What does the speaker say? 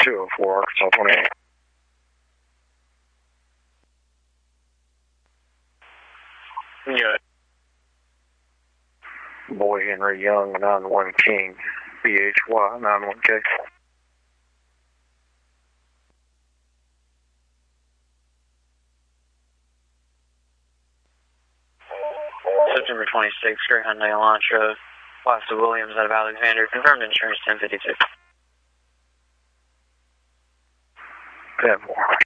204 Arkansas 28. Yeah. Boy Henry Young, 91 King, BHY, 91K. September 26th, Great Hyundai Elantra, Wasta Williams out of Alexander, confirmed insurance 1052. 10 more.